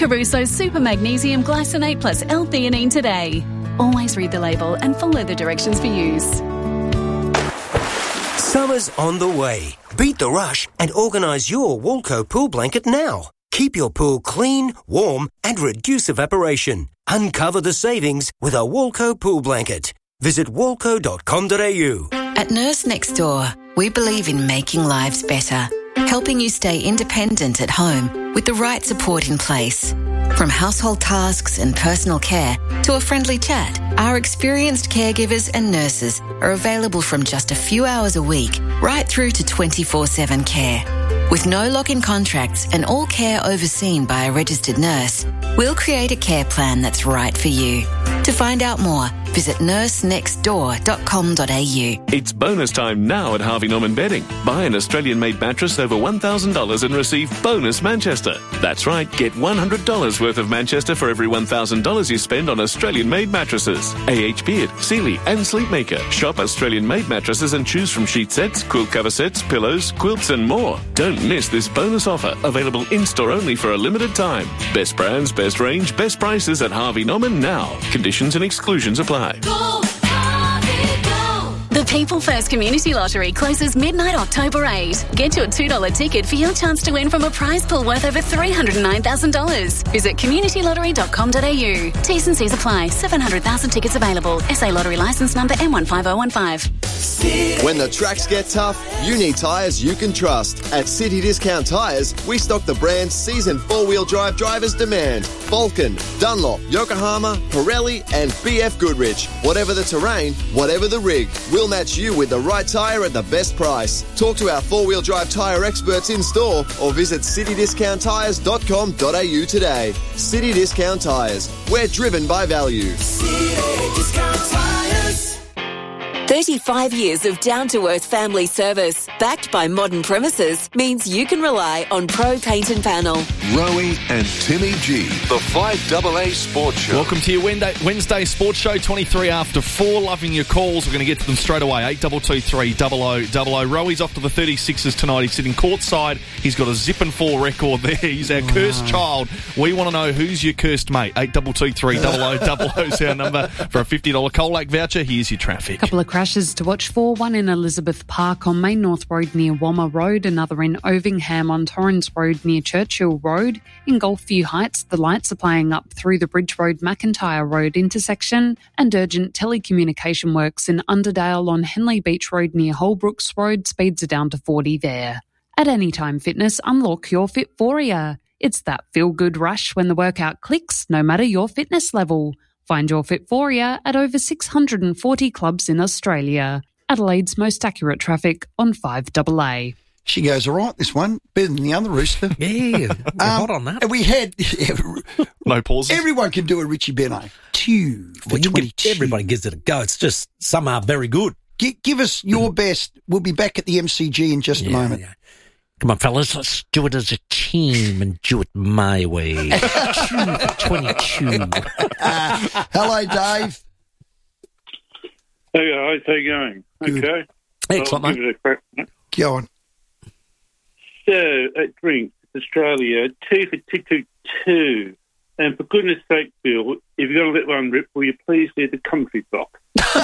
Caruso Super Magnesium Glycinate plus L-theanine today. Always read the label and follow the directions for use. Summer's on the way. Beat the rush and organise your Walco pool blanket now. Keep your pool clean, warm and reduce evaporation. Uncover the savings with a Walco pool blanket. Visit walco.com.au. At Nurse Next Door, we believe in making lives better, helping you stay independent at home with the right support in place. From household tasks and personal care to a friendly chat, our experienced caregivers and nurses are available from just a few hours a week right through to 24/7 care. With no lock-in contracts and all care overseen by a registered nurse, we'll create a care plan that's right for you. To find out more, visit nursenextdoor.com.au. It's bonus time now at Harvey Norman Bedding. Buy an Australian-made mattress over $1,000 and receive bonus Manchester. That's right, get $100 worth of Manchester for every $1,000 you spend on Australian-made mattresses. AH Beard, Sealy and Sleepmaker. Shop Australian-made mattresses and choose from sheet sets, quilt cover sets, pillows, quilts and more. Don't miss this bonus offer, available in-store only for a limited time. Best brands, best range, best prices at Harvey Norman now. Conditions and exclusions apply. Go, Harvey, go! The People First Community Lottery closes midnight October 8. Get your $2 ticket for your chance to win from a prize pool worth over $309,000. Visit communitylottery.com.au. T's and C's apply. 700,000 tickets available. SA Lottery licence number M15015. When the tracks get tough, you need tyres you can trust. At City Discount Tyres, we stock the brands seasoned four-wheel drive drivers demand. Vulcan, Dunlop, Yokohama, Pirelli and BF Goodrich. Whatever the terrain, whatever the rig, we'll match you with the right tyre at the best price. Talk to our four-wheel drive tyre experts in store or visit citydiscounttyres.com.au today. City Discount Tyres. We're driven by value. City Discount Tyres. 35 years of down-to-earth family service, backed by modern premises, means you can rely on Pro Paint and Panel. Rowie and Timmy G, the 5AA Sports Show. Welcome to your Wednesday Sports Show, 23 after 4. Loving your calls. We're going to get to them straight away. 8223 0000. Rowie's off to the 36ers tonight. He's sitting courtside. He's got a zip and 4 record there. He's our cursed child. We want to know who's your cursed mate. 8223 0000 is our number for a $50 Colac voucher. Here's your traffic. Couple of crashes to watch for. One in Elizabeth Park on Main North Road near Wammer Road. Another in Ovingham on Torrens Road near Churchill Road. In Gulfview Heights, the lights are playing up through the Bridge Road McIntyre Road intersection. And urgent telecommunication works in Underdale on Henley Beach Road near Holbrooks Road. Speeds are down to 40 there. At Anytime Fitness, unlock your Fitforia. It's that feel-good rush when the workout clicks, no matter your fitness level. Find your Fitforia at over 640 clubs in Australia. Adelaide's most accurate traffic on 5AA. She goes, all right, this one, better than the other rooster. Yeah, hot on that. And we had... no pauses. Everyone can do a Richie Benaud. 2 for 22. Everybody gives it a go. It's just some are very good. Give us your best. We'll be back at the MCG in just a moment. Yeah. Come on, fellas, let's do it as a team and do it my way. 2 for 22. Hello, Dave. Hey, guys. How you going? Good. Okay. Excellent, mate. Give it a crack. Go on. So, at Drinks, Australia, 2 for 222. And for goodness sake, Bill, if you're going to let one rip, will you please do the country block?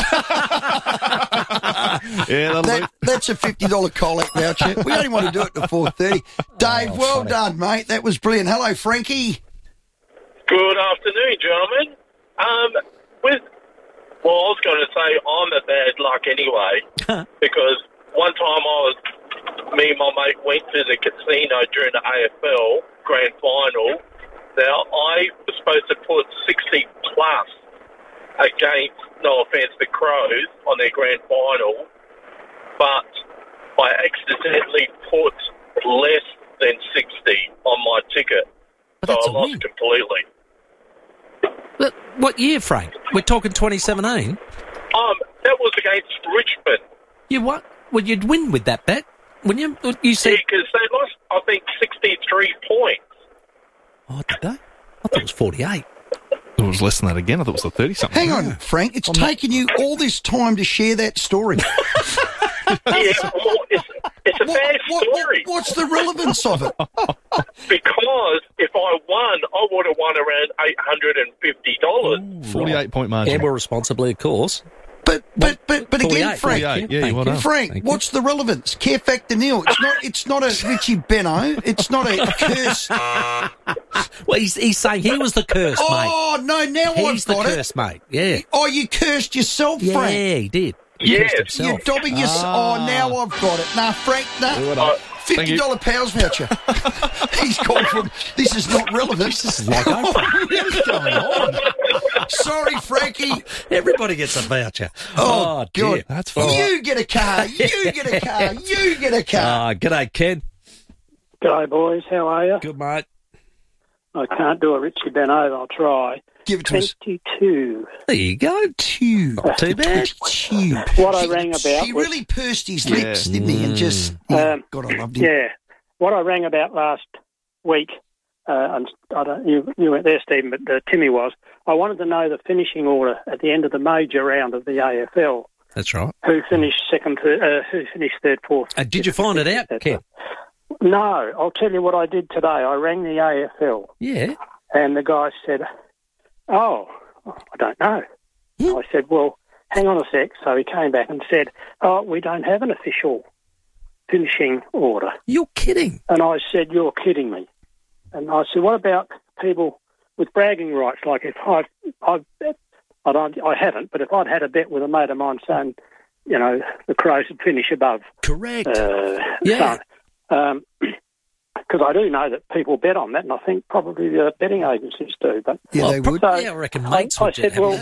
That's a $50 Colac voucher. We only want to do it to 4:30. Dave, well done, mate. That was brilliant. Hello, Frankie. Good afternoon, gentlemen. I was going to say I'm a bad luck anyway, because one time me and my mate went to the casino during the AFL Grand Final. Now, I was supposed to put 60 plus against, no offence, the Crows on their Grand Final, but I accidentally put less than 60 on my ticket, so I lost completely. But what year, Frank? We're talking 2017? That was against Richmond. You what? Well, you'd win with that bet, wouldn't you? You said... Yeah, because they lost, I think, 63 points. Oh, did they? I thought it was 48. It was less than that again. I thought it was the 30-something. Hang on, Frank. It's taken you all this time to share that story. It's a bad story. What's the relevance of it? Because because if I won, I would have won around $850. 48-point margin. Gamble responsibly, of course. But again, Frank, 48. Yeah, well done. Frank, what's the relevance? Care factor nil. It's not a Richie Benno. It's not a curse. Well, he's saying he was the curse, mate. Oh no! Now He's I've got the it. curse, mate. Yeah. Oh, you cursed yourself, Frank. Yeah, he did. Yes. You're dobbing your... Oh, now I've got it. Nah, Frank, $50 Powers voucher. He's called from... This is not relevant. This is like what's going on? Sorry, Frankie. Everybody gets a voucher. Oh dear. God. That's fine. You get a car. You get a car. You get a car. G'day, Ken. G'day, boys. How are you? Good, mate. I can't do a Richie Benno. I'll try. Give it to us. 22. There you go. Not too bad. What I rang about He was... really pursed his lips, didn't he? And just... God, I loved him. Yeah. What I rang about last week, and I don't, you weren't there, Stephen, but Timmy was, I wanted to know the finishing order at the end of the major round of the AFL. That's right. Who finished who finished third, fourth. Did you find it out, Ken? No. I'll tell you what I did today. I rang the AFL. Yeah. And the guy said... Oh, I don't know. I said, well, hang on a sec. So he came back and said, oh, we don't have an official finishing order. You're kidding. And I said, you're kidding me. And I said, what about people with bragging rights? Like if I haven't, but if I'd had a bet with a mate of mine saying, you know, the Crows would finish above. Correct. Yeah. Because I do know that people bet on that, and I think probably the betting agencies do. But yeah, they would. So I reckon mates would. I said, well,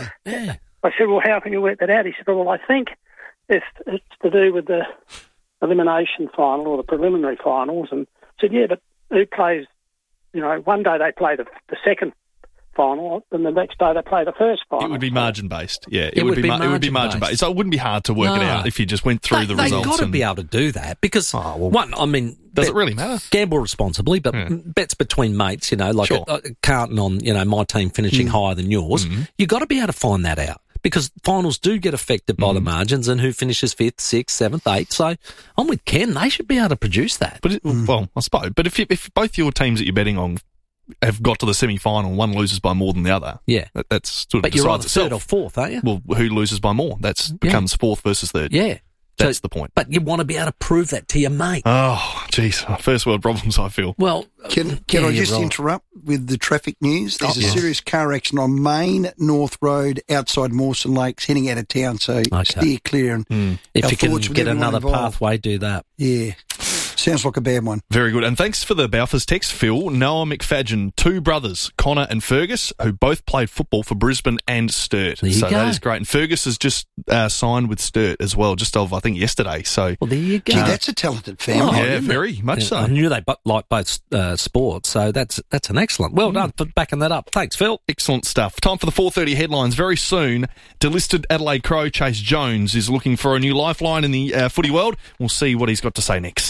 how can you work that out? He said, well, I think it's to do with the elimination final or the preliminary finals. And I said, yeah, but who plays? You know, one day they play the second final, and the next day they play the first final. It would be margin based. Yeah, it would be margin based. So it wouldn't be hard to work it out if you just went through the results. They've got to be able to do that because does it really matter? Gamble responsibly, but bets between mates, you know, like counting on, you know, my team finishing higher than yours, you've got to be able to find that out because finals do get affected by the margins and who finishes 5th, 6th, 7th, 8th. So I'm with Ken. They should be able to produce that. But well, I suppose. But if both your teams that you're betting on have got to the semi-final, one loses by more than the other. Yeah. That's sort of but you're either itself. third or fourth, aren't you? Well, who loses by more? That becomes fourth versus third. Yeah. That's the point. But you want to be able to prove that to your mate. Oh, jeez. First world problems, I feel. Well, can I just interrupt with the traffic news? There's a serious car accident on Main North Road outside Mawson Lakes heading out of town, so steer clear. And if you can get another pathway, do that. Yeah. Sounds like a bad one. Very good. And thanks for the Balfours text, Phil. Noah McFadgen, two brothers, Connor and Fergus, who both played football for Brisbane and Sturt. So that is great. And Fergus has just signed with Sturt as well, just I think yesterday. So well, there you go. Gee, that's a talented family. Yeah, very much so. I knew they like both sports, so that's an excellent. Well done for backing that up. Thanks, Phil. Excellent stuff. Time for the 4:30 headlines. Very soon, delisted Adelaide Crow Chase Jones is looking for a new lifeline in the footy world. We'll see what he's got to say next.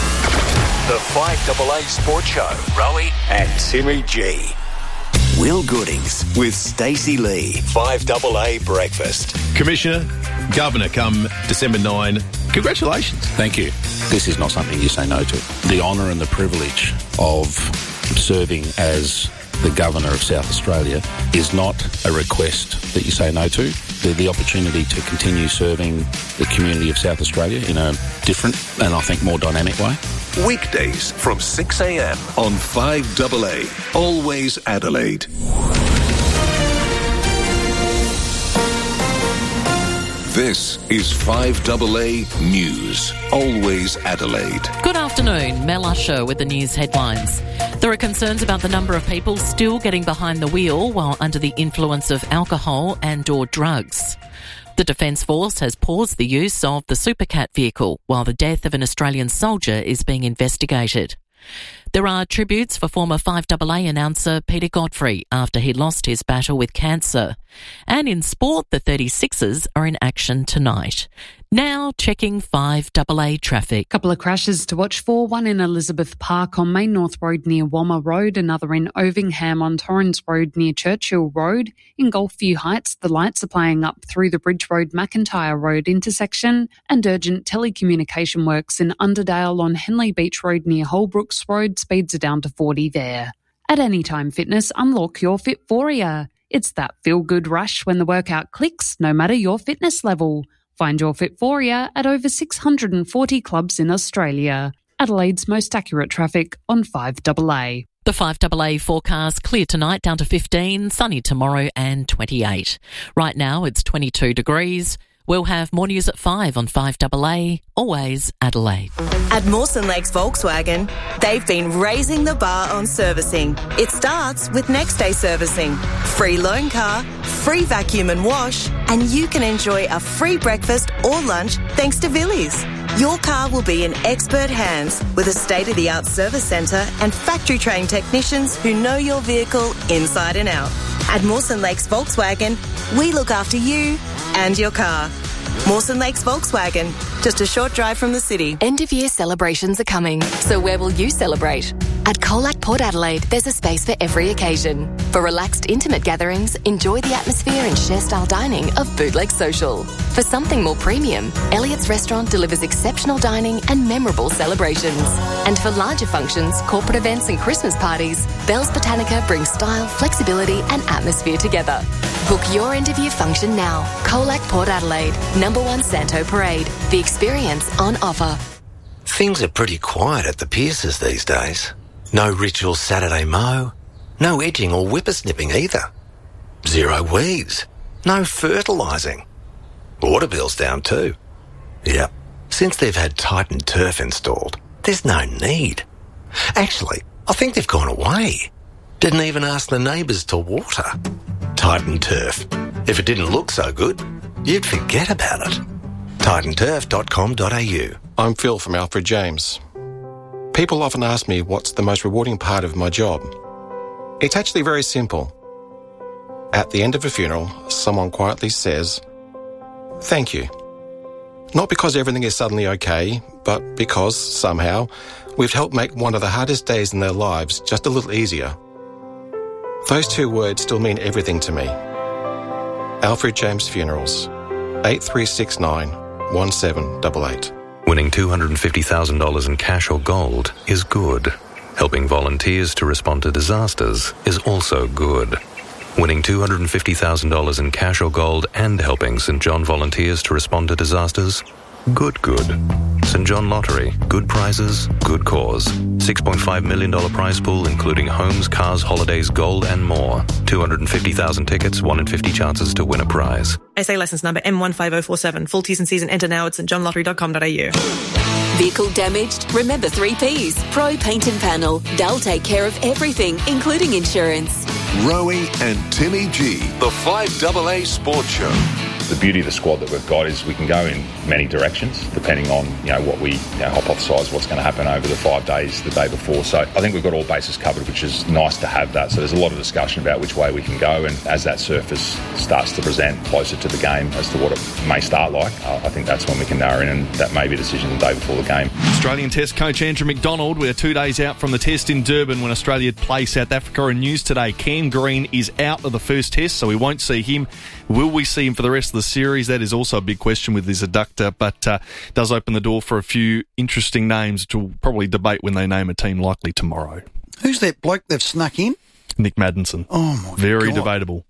The 5AA Sports Show. Rowie and Timmy G. Will Goodings with Stacey Lee. 5AA Breakfast. Commissioner, Governor come December 9. Congratulations. Thank you. This is not something you say no to. The honour and the privilege of serving as the Governor of South Australia is not a request that you say no to. The opportunity to continue serving the community of South Australia in a different and I think more dynamic way. Weekdays from 6 a.m. on 5AA. Always Adelaide. This is 5AA News. Always Adelaide. Good afternoon. Mel Usher with the news headlines. There are concerns about the number of people still getting behind the wheel while under the influence of alcohol and/or drugs. The Defence Force has paused the use of the Supercat vehicle while the death of an Australian soldier is being investigated. There are tributes for former 5AA announcer Peter Godfrey after he lost his battle with cancer. And in sport, the 36ers are in action tonight. Now checking 5AA traffic. Couple of crashes to watch for, one in Elizabeth Park on Main North Road near Wommer Road, another in Ovingham on Torrens Road near Churchill Road. In Gulfview Heights, the lights are playing up through the Bridge Road McIntyre Road intersection, and urgent telecommunication works in Underdale on Henley Beach Road near Holbrooks Road speeds are down to 40 there. At Anytime Fitness, unlock your Fitphoria. It's that feel-good rush when the workout clicks, no matter your fitness level. Find your Fitphoria at over 640 clubs in Australia. Adelaide's most accurate traffic on 5AA. The 5AA forecast, clear tonight down to 15, sunny tomorrow and 28. Right now it's 22 degrees. We'll have more news at 5 on 5AA, always Adelaide. At Mawson Lakes Volkswagen, they've been raising the bar on servicing. It starts with next day servicing, free loan car, free vacuum and wash, and you can enjoy a free breakfast or lunch thanks to Villies. Your car will be in expert hands with a state-of-the-art service centre and factory-trained technicians who know your vehicle inside and out. At Mawson Lakes Volkswagen, we look after you and your car. Mawson Lakes Volkswagen, just a short drive from the city. End-of-year celebrations are coming, so where will you celebrate? At Colac Port Adelaide, there's a space for every occasion. For relaxed, intimate gatherings, enjoy the atmosphere and share-style dining of Bootleg Social. For something more premium, Elliott's Restaurant delivers exceptional dining and memorable celebrations. And for larger functions, corporate events and Christmas parties, Bell's Botanica brings style, flexibility and atmosphere together. Book your end-of-year function now. Colac Port Adelaide, number 1 Santo Parade. The experience on offer. Things are pretty quiet at the Pierces these days. No ritual Saturday mow. No edging or whippersnipping either. Zero weeds. No fertilising. Water bill's down too. Yep. Since they've had Titan Turf installed, there's no need. Actually, I think they've gone away. Didn't even ask the neighbours to water. Titan Turf. If it didn't look so good, you'd forget about it. TitanTurf.com.au. I'm Phil from Alfred James. People often ask me what's the most rewarding part of my job. It's actually very simple. At the end of a funeral, someone quietly says, "Thank you." Not because everything is suddenly okay, but because, somehow, we've helped make one of the hardest days in their lives just a little easier. Those two words still mean everything to me. Alfred James Funerals, 8369 1788. Winning $250,000 in cash or gold is good. Helping volunteers to respond to disasters is also good. Winning $250,000 in cash or gold and helping St John volunteers to respond to disasters? Good. St John Lottery. Good prizes, good cause. $6.5 million prize pool including homes, cars, holidays, gold and more. 250,000 tickets, 1 in 50 chances to win a prize. SA licence number M15047. Full T's and C's and enter now at stjohnlottery.com.au. Vehicle damaged? Remember 3 Ps. Pro Paint and Panel. They'll take care of everything, including insurance. Rowie and Timmy G. The 5AA Sports Show. The beauty of the squad that we've got is we can go in many directions depending on what we hypothesise what's going to happen over the 5 days the day before. So I think we've got all bases covered, which is nice to have that. So there's a lot of discussion about which way we can go, and as that surface starts to present closer to the game as to what it may start like, I think that's when we can narrow in, and that may be a decision the day before the game. Australian Test coach Andrew McDonald. We're 2 days out from the Test in Durban when Australia play South Africa. And news today, Cam Green is out of the first Test, so we won't see him. Will we see him for the rest of the series? That is also a big question with his adductor, but does open the door for a few interesting names to probably debate when they name a team likely tomorrow. Who's that bloke they've snuck in? Nick Maddinson. Oh, my Very God. debatable.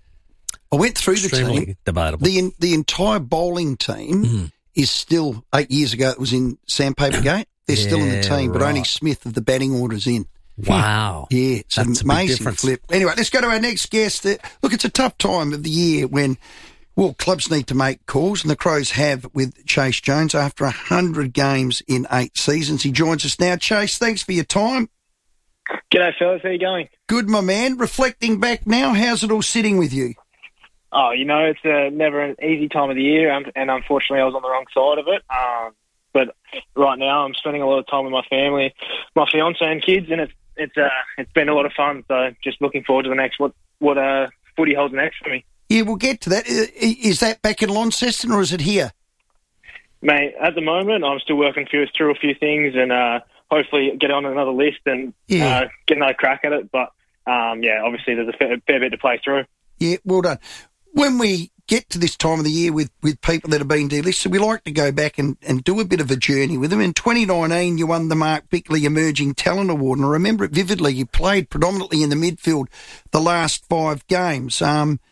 I went through Extremely the team. debatable. The entire bowling team is still, 8 years ago it was in Sandpaper Gate. They're still in the team, but only Smith of the batting order's in. Wow. Yeah, it's an amazing flip. Anyway, let's go to our next guest. Look, it's a tough time of the year when, well, clubs need to make calls, and the Crows have with Chase Jones after 100 games in 8 seasons. He joins us now. Chase, thanks for your time. G'day, fellas. How you going? Good, my man. Reflecting back now, how's it all sitting with you? Oh, it's never an easy time of the year, and unfortunately I was on the wrong side of it. But right now I'm spending a lot of time with my family, my fiance and kids, and it's been a lot of fun. So just looking forward to the next what footy holds next for me. Yeah, we'll get to that. Is that back in Launceston or is it here? Mate, at the moment I'm still working through a few things and hopefully get on another list and get another crack at it. But obviously there's a fair bit to play through. Yeah, well done. When we get to this time of the year with people that have been delisted, we like to go back and do a bit of a journey with them. In 2019, you won the Mark Bickley Emerging Talent Award, and I remember it vividly. You played predominantly in the midfield the last 5 games.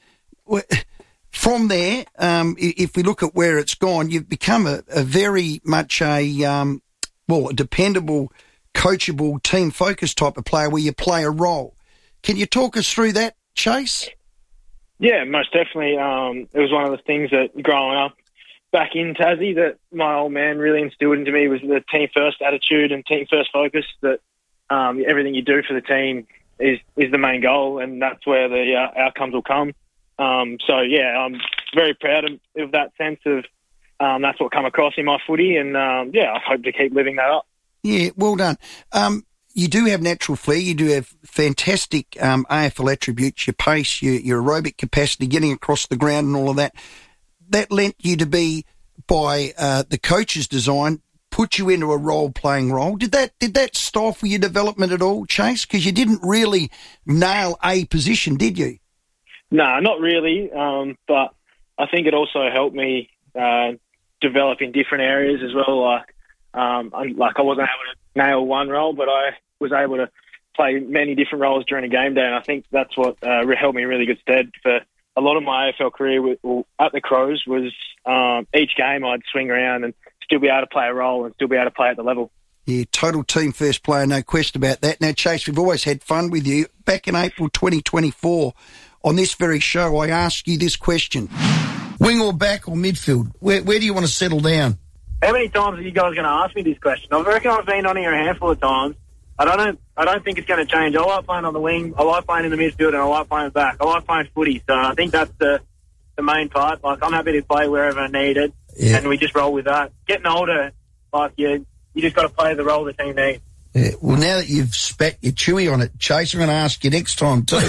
From there, if we look at where it's gone, you've become a very much a dependable, coachable, team-focused type of player where you play a role. Can you talk us through that, Chase? Yeah, most definitely. It was one of the things that growing up back in Tassie that my old man really instilled into me was the team-first attitude and team-first focus, that everything you do for the team is the main goal, and that's where the outcomes will come. I'm very proud of that sense of that's what come across in my footy, and I hope to keep living that up. Yeah, well done. You do have natural flair. You do have fantastic AFL attributes, your pace, your aerobic capacity, getting across the ground and all of that. That lent you to be, by the coach's design, put you into a role-playing role. Did that stifle your development at all, Chase? Because you didn't really nail a position, did you? No, not really. But I think it also helped me develop in different areas as well. I wasn't able to nail one role, but I was able to play many different roles during a game day, and I think that's what held me in really good stead for a lot of my AFL career at the Crows. Was each game I'd swing around and still be able to play a role and still be able to play at the level. Yeah, total team first player, no question about that. Now, Chase, we've always had fun with you. Back in April 2024, on this very show, I asked you this question. Wing or back or midfield? Where do you want to settle down? How many times are you guys going to ask me this question? I reckon I've been on here a handful of times. I don't think it's going to change. I like playing on the wing. I like playing in the midfield, and I like playing back. I like playing footy. So I think that's the main part. Like, I'm happy to play wherever needed, and we just roll with that. Getting older, like you just got to play the role the team needs. Yeah, well, now that you've spat your chewy on it, Chase, I'm going to ask you next time too.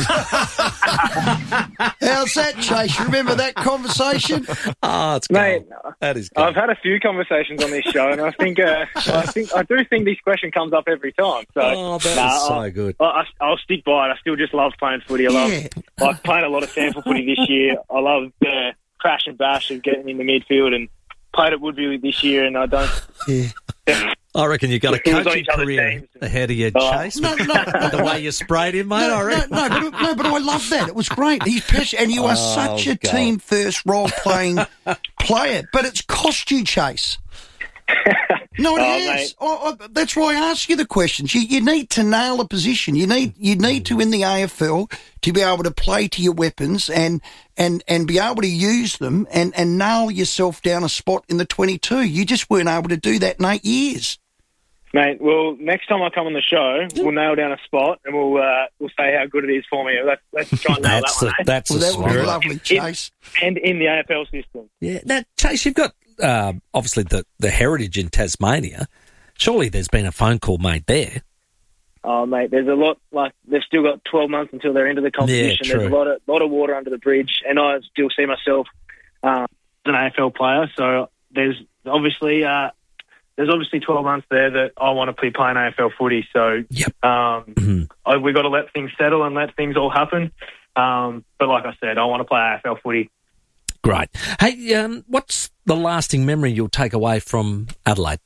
How's that, Chase? You remember that conversation? Oh, it's mate. That is good. I've had a few conversations on this show, and I do think this question comes up every time. So, is so good. I'll stick by it. I still just love playing footy. I love playing a lot of sample footy this year. I love the crash and bash of getting in the midfield, and played at Woodview this year, and I don't. Yeah. I reckon you've got a coaching career ahead of you, Chase. No. The way you sprayed him, mate, I reckon. No, but I love that. It was great. He's passionate, and you are such a team-first role-playing player. But it's cost you, Chase. No, it has. That's why I ask you the questions. You need to nail a position. You need to, in the AFL, to be able to play to your weapons and be able to use them and nail yourself down a spot in the 22. You just weren't able to do that in 8 years. Mate, well, next time I come on the show, we'll nail down a spot and we'll say how good it is for me. Let's try and nail that one. That's that would be lovely, Chase. And in the AFL system. Yeah. Now, Chase, you've got obviously the heritage in Tasmania. Surely there's been a phone call made there. Oh, mate, there's a lot. Like, they've still got 12 months until they're into the competition. Yeah, there's a lot of water under the bridge, and I still see myself as an AFL player. So there's obviously 12 months there that I want to be playing AFL footy. So we've got to let things settle and let things all happen. But like I said, I want to play AFL footy. Great. Hey, what's the lasting memory you'll take away from Adelaide?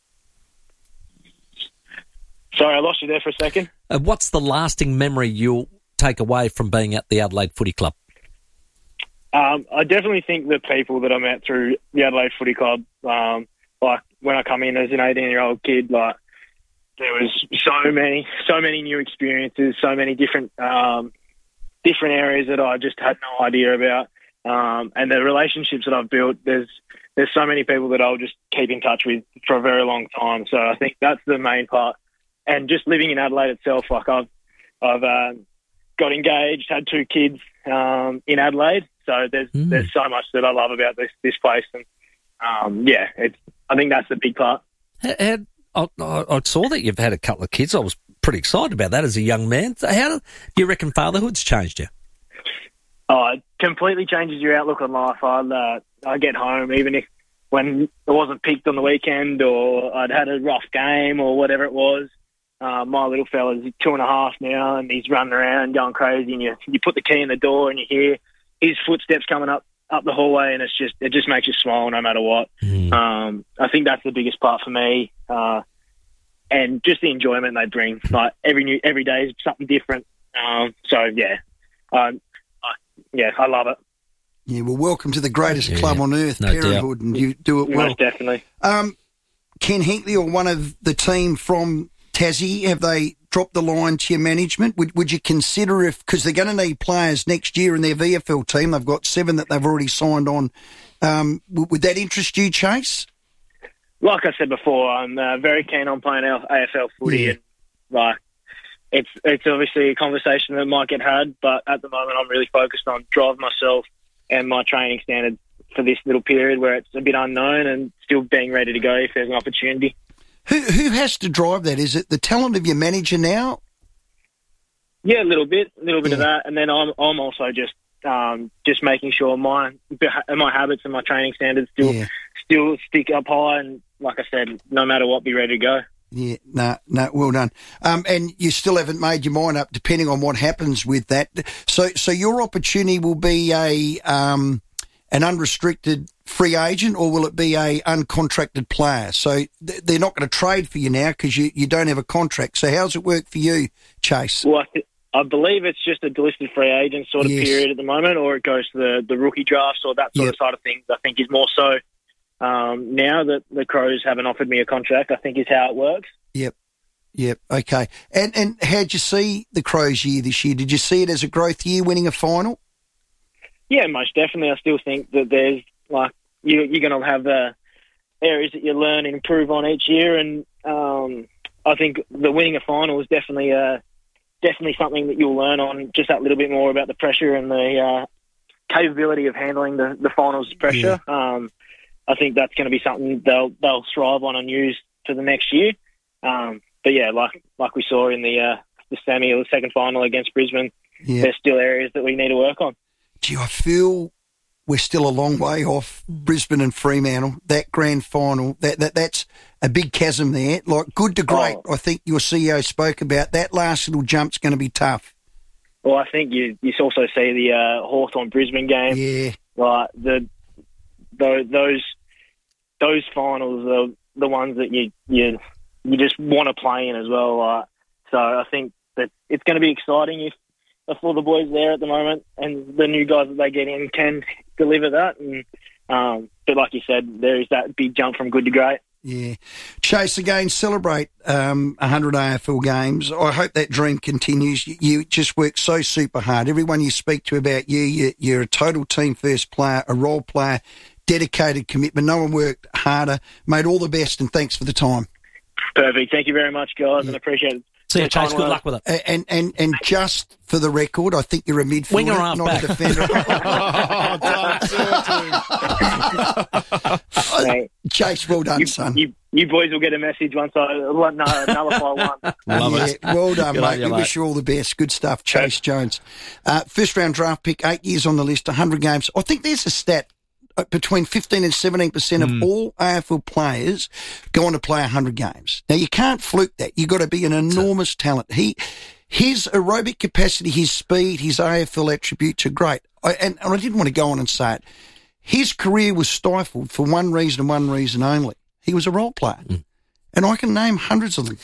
Sorry, I lost you there for a second. What's the lasting memory you'll take away from being at the Adelaide Footy Club? I definitely think the people that I met through the Adelaide Footy Club, like when I come in as an 18-year-old kid, like there was so many new experiences, so many different areas that I just had no idea about, and the relationships that I've built. There's so many people that I'll just keep in touch with for a very long time. So I think that's the main part. And just living in Adelaide itself, like I've got engaged, had 2 kids in Adelaide. So there's so much that I love about this place, and I think that's the big part. I saw that you've had a couple of kids. I was pretty excited about that as a young man. So how do you reckon fatherhood's changed you? Oh, it completely changes your outlook on life. I get home, even if when it wasn't picked on the weekend or I'd had a rough game or whatever it was. My little fella's 2.5 now, and he's running around going crazy, and you put the key in the door and you hear his footsteps coming up up the hallway, and it just makes you smile no matter what. I think that's the biggest part for me, and just the enjoyment they bring. Like every day is something different. So yeah, I love it. Yeah, well, welcome to the greatest club on earth, Parenthood, and you do it well. Most definitely. Ken Hinkley or one of the team from Tassie, have they dropped the line to your management? Would you consider because they're going to need players next year in their VFL team, they've got 7 that they've already signed on. Would that interest you, Chase? Like I said before, I'm very keen on playing AFL footy, and like it's obviously a conversation that might get had, but at the moment I'm really focused on driving myself and my training standards for this little period where it's a bit unknown and still being ready to go if there's an opportunity. Who has to drive that? Is it the talent of your manager now? Yeah, a little bit of that, and then I'm also just making sure my habits and my training standards still stick up high, and like I said, no matter what, be ready to go. Yeah, no, well done. And you still haven't made your mind up, depending on what happens with that. So your opportunity will be an unrestricted free agent, or will it be a uncontracted player? So they're not going to trade for you now because you don't have a contract. So how's it work for you, Chase? Well, I believe it's just a delisted free agent sort of period at the moment, or it goes to the rookie drafts or that sort of side of things. I think is more so now that the Crows haven't offered me a contract, I think is how it works. Yep. Okay. And how'd you see the Crows year this year? Did you see it as a growth year, winning a final? Yeah, most definitely. I still think that there's you're going to have areas that you learn and improve on each year, and I think the winning a final is definitely something that you'll learn on, just that little bit more about the pressure and the capability of handling the finals pressure. Yeah. I think that's going to be something they'll strive on and use for the next year. But yeah, like we saw in the semi or the second final against Brisbane, there's still areas that we need to work on. Gee, I feel we're still a long way off Brisbane and Fremantle. That grand final, that's a big chasm there. Like good to great, I think your CEO spoke about. That last little jump's going to be tough. Well, I think you also see the Hawthorn Brisbane game. Yeah, like those finals are the ones that you just want to play in as well. So I think that it's going to be exciting if all the boys there at the moment and the new guys that they get in can deliver that. And but like you said, there is that big jump from good to great. Yeah. Chase, again, celebrate 100 AFL games. I hope that dream continues. You just work so super hard. Everyone you speak to about you're a total team first player, a role player, dedicated commitment. No one worked harder. Mate, all the best and thanks for the time. Perfect. Thank you very much, guys, and appreciate it. See you, Chase. Good luck with it. And just for the record, I think you're a midfielder, winger, not a defender. Chase, well done, son. You boys will get a message once I nullify one. Love it. Well done, mate. We wish you all the best. Good stuff, Chase Jones. First round draft pick, 8 years on the list, 100 games. I think there's a stat. Between 15 and 17% of all AFL players go on to play 100 games. Now, you can't fluke that. You've got to be an enormous talent. His aerobic capacity, his speed, his AFL attributes are great. And I didn't want to go on and say it. His career was stifled for one reason and one reason only. He was a role player. And I can name hundreds of them.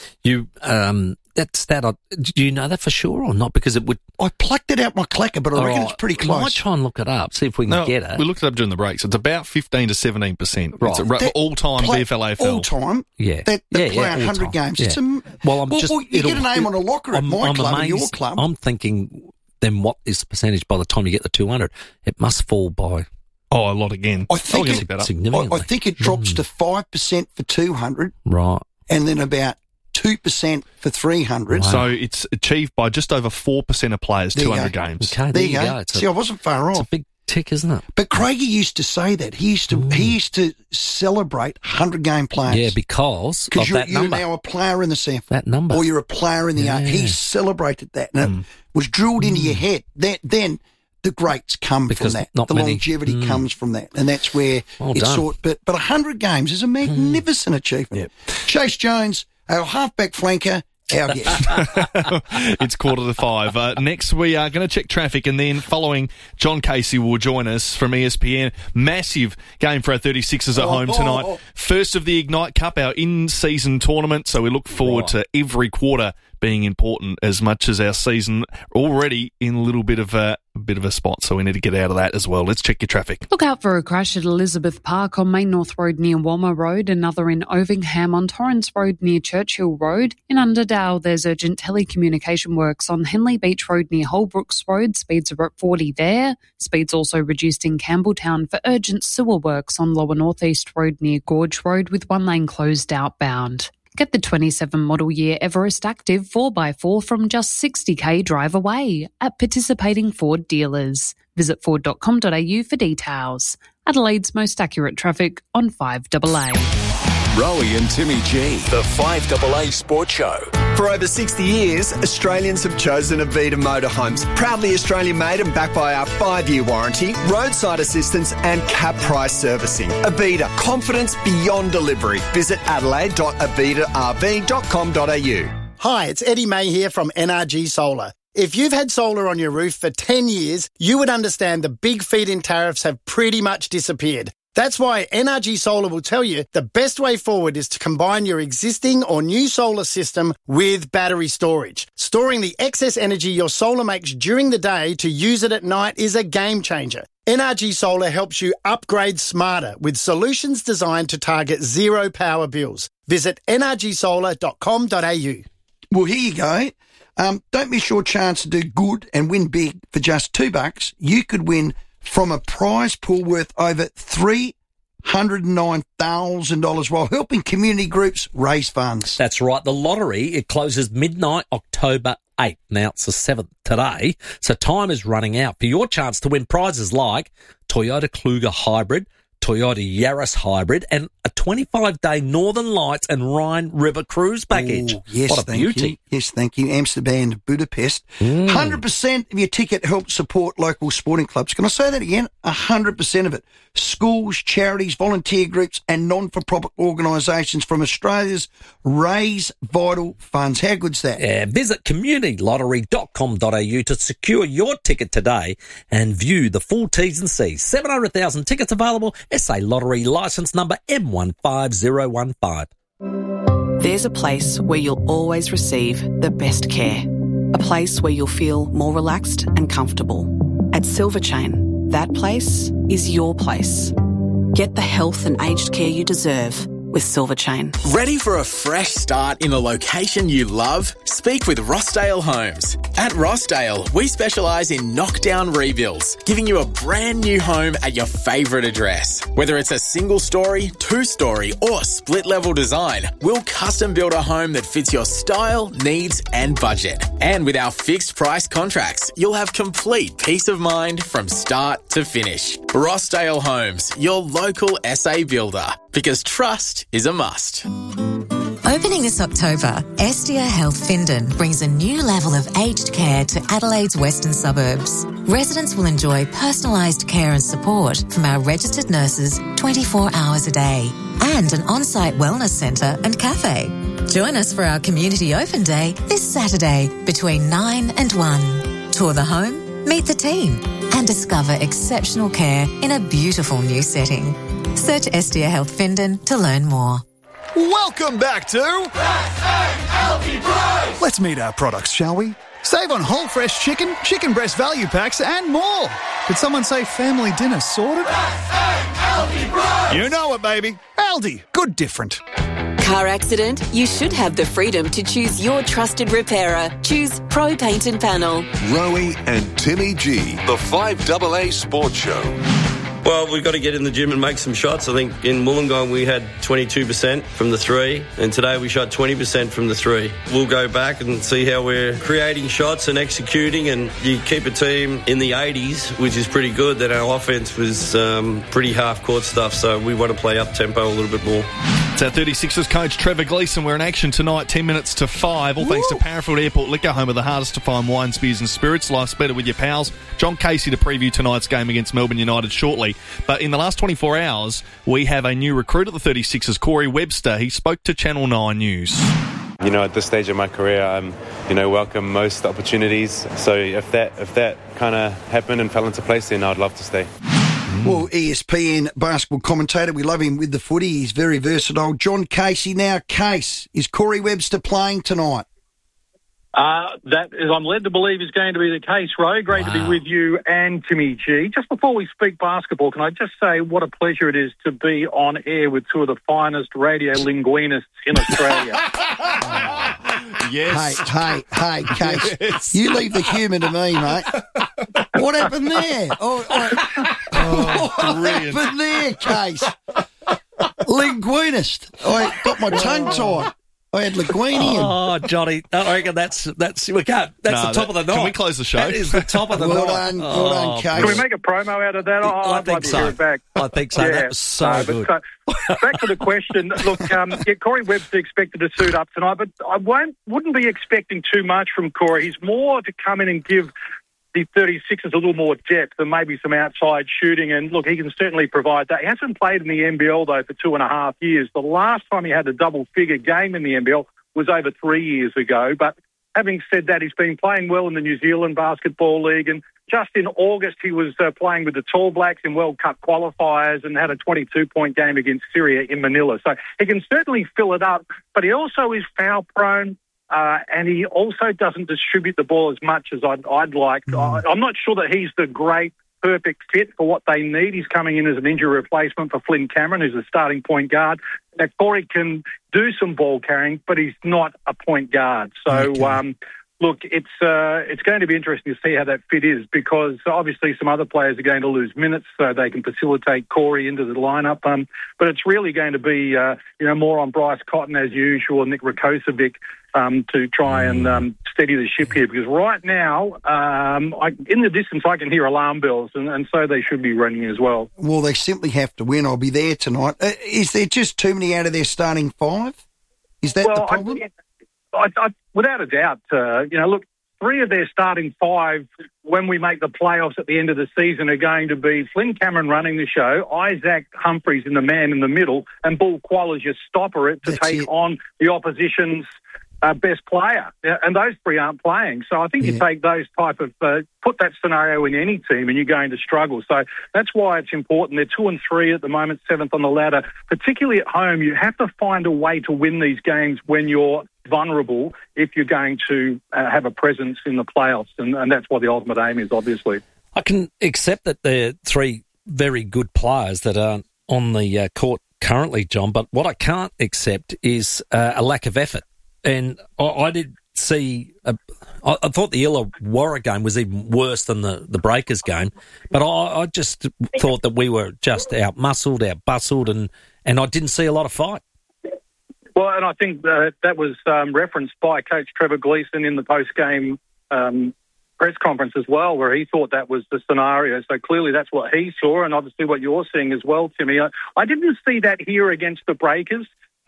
Do you know that for sure or not? Because it would. I plucked it out my clacker, but I reckon it's pretty close. I might try and look it up, see if we can get it. We looked it up during the breaks. It's about 15 to 17%. Right. It's all-time VFL AFL. All-time? Yeah. That play 100 games. Yeah. You get a name on a locker at my club and your club. I'm thinking, then what is the percentage by the time you get the 200? It must fall by... a lot again. I think it drops to 5% for 200. Right. And then about 2% for 300. Wow. So it's achieved by just over 4% of players, 200 games. Okay, there you go. See, I wasn't far off. It's a big tick, isn't it? But Craigie used to say that. He used to celebrate 100-game players. Yeah, because of that number. You're now a player in the SANFL. That number. Or you're a player in the A. He celebrated that. And it was drilled into your head. Then the greats come from that. The longevity comes from that. And that's where it's sort. But 100 games is a magnificent achievement. Yep. Chase Jones, our halfback flanker, Our guess. It's 4:45. Next, we are going to check traffic, and then following, John Casey will join us from ESPN. Massive game for our 36ers at home tonight. First of the Ignite Cup, our in-season tournament, so we look forward to every quarter being important as much as our season already in a little bit of a spot, so we need to get out of that as well. Let's check your traffic. Look out for a crash at Elizabeth Park on Main North Road near Walmer Road, another in Ovingham on Torrens Road near Churchill Road. In Underdale, there's urgent telecommunication works on Henley Beach Road near Holbrooks Road. Speeds are at 40 there. Speeds also reduced in Campbelltown for urgent sewer works on Lower North East Road near Gorge Road, with one lane closed outbound. Get the 27 model year Everest Active 4x4 from just $60,000 drive away at participating Ford dealers. Visit ford.com.au for details. Adelaide's most accurate traffic on 5AA. Rowie and Timmy G, the 5AA Sports Show. For over 60 years, Australians have chosen Avita Motorhomes. Proudly Australian-made and backed by our 5-year warranty, roadside assistance and cap price servicing. Avita, confidence beyond delivery. Visit adelaide.avitarv.com.au. Hi, it's Eddie May here from NRG Solar. If you've had solar on your roof for 10 years, you would understand the big feed-in tariffs have pretty much disappeared. That's why NRG Solar will tell you the best way forward is to combine your existing or new solar system with battery storage. Storing the excess energy your solar makes during the day to use it at night is a game changer. NRG Solar helps you upgrade smarter with solutions designed to target zero power bills. Visit nrgsolar.com.au. Well, here you go. Don't miss your chance to do good and win big. For just $2, you could win from a prize pool worth over $309,000 while helping community groups raise funds. That's right. The lottery, it closes midnight October 8th. Now it's the 7th today, so time is running out for your chance to win prizes like Toyota Kluger Hybrid, Toyota Yaris Hybrid, and a 25-day Northern Lights and Rhine River cruise package. Ooh, yes, what a beauty. You. Yes, thank you. Amsterdam and Budapest. 100% of your ticket helps support local sporting clubs. Can I say that again? 100% of it. Schools, charities, volunteer groups and non-for-profit organisations from Australia's raise vital funds. How good's that? Yeah, visit communitylottery.com.au to secure your ticket today and view the full T's and C's. 700,000 tickets available. SA Lottery licence number M15015. There's a place where you'll always receive the best care. A place where you'll feel more relaxed and comfortable. At Silver Chain, that place is your place. Get the health and aged care you deserve with Silver Chain. Ready for a fresh start in a location you love? Speak with Rossdale Homes. At Rossdale, we specialise in knockdown rebuilds, giving you a brand new home at your favourite address. Whether it's a single story, 2-story or split level design, we'll custom build a home that fits your style, needs and budget. And with our fixed price contracts, you'll have complete peace of mind from start to finish. Rossdale Homes, your local SA builder. Because trust is a must. Opening this October, Estia Health Findon brings a new level of aged care to Adelaide's western suburbs. Residents will enjoy personalised care and support from our registered nurses 24 hours a day and an on-site wellness centre and cafe. Join us for our Community Open Day this Saturday between 9 and 1. Tour the home, meet the team and discover exceptional care in a beautiful new setting. Search Estia Health Findon to learn more. Welcome back to S.A.L.P. Price. Let's meet our products, shall we? Save on whole fresh chicken, chicken breast value packs and more. Did someone say family dinner sorted? S.A.L.P. Price. You know it, baby. Aldi. Good different. Car accident? You should have the freedom to choose your trusted repairer. Choose Pro Paint and Panel. Rowie and Timmy G, the 5AA Sports Show. Well, we've got to get in the gym and make some shots. I think in Wollongong we had 22% from the 3, and today we shot 20% from the 3. We'll go back and see how we're creating shots and executing, and you keep a team in the 80s, which is pretty good. Then our offence was pretty half-court stuff, so we want to play up-tempo a little bit more. It's our 36ers coach Trevor Gleeson. We're in action tonight, 10 minutes to 5. All thanks to Parafield Airport Liquor, home of the hardest to find wines, beers and spirits. Life's better with your pals. John Casey to preview tonight's game against Melbourne United shortly. But in the last 24 hours, we have a new recruit at the 36ers, Corey Webster. He spoke to Channel 9 News. You know, at this stage of my career, I'm, welcome most opportunities. So if that kind of happened and fell into place, then I'd love to stay. Well, ESPN basketball commentator, we love him with the footy. He's very versatile. John Casey. Now, Case, is Corey Webster playing tonight? That is, I'm led to believe is going to be the case, Ro. Great to be with you and Timmy G. Just before we speak basketball, can I just say what a pleasure it is to be on air with two of the finest radio linguinists in Australia. Yes. Hey, Case. Yes. You leave the humour to me, mate. What happened there? What happened there, Case? Linguinist. I got my tongue tied. I had linguini. Oh, Johnny, I reckon that's we can't. That's the top of the night. Can we close the show? That is the top of the night. Well done, Case. Can we make a promo out of that? I think so. Hear it back. I think so. Yeah, that was so good. Back to the question. Look, Corey Webster expected to suit up tonight, but I wouldn't be expecting too much from Corey. He's more to come in and give the 36ers a little more depth and maybe some outside shooting. And look, he can certainly provide that. He hasn't played in the NBL, though, for 2.5 years. The last time he had a double-figure game in the NBL was over 3 years ago. But having said that, he's been playing well in the New Zealand Basketball League. And just in August, he was playing with the Tall Blacks in World Cup qualifiers and had a 22-point game against Syria in Manila. So he can certainly fill it up, but he also is foul-prone. And he also doesn't distribute the ball as much as I'd like. I'm not sure that he's the great, perfect fit for what they need. He's coming in as an injury replacement for Flynn Cameron, who's a starting point guard. Now, Corey can do some ball carrying, but he's not a point guard. So, look, it's going to be interesting to see how that fit is, because obviously some other players are going to lose minutes so they can facilitate Corey into the lineup. But it's really going to be more on Bryce Cotton as usual and Nick Rakocevic to try and steady the ship here, because right now in the distance I can hear alarm bells, and so they should be running as well. Well, they simply have to win. I'll be there tonight. Is there just too many out of their starting five? Is that the problem? I without a doubt, look, 3 of their starting 5, when we make the playoffs at the end of the season, are going to be Flynn Cameron running the show, Isaac Humphries in the man in the middle, and Bull Quall as your stopper to take on the opposition's best player. And those 3 aren't playing. So I think you take those type of, put that scenario in any team and you're going to struggle. So that's why it's important. They're 2 and 3 at the moment, 7th on the ladder. Particularly at home, you have to find a way to win these games when you're vulnerable if you're going to have a presence in the playoffs. And that's what the ultimate aim is, obviously. I can accept that they're 3 very good players that aren't on the court currently, John, but what I can't accept is a lack of effort. And I did see, I thought the Illawarra game was even worse than the Breakers game, but I just thought that we were just out-muscled, out-bustled, and I didn't see a lot of fight. Well, and I think that was referenced by Coach Trevor Gleeson in the post-game press conference as well, where he thought that was the scenario. So clearly that's what he saw, and obviously what you're seeing as well, Timmy. I didn't see that here against the Breakers.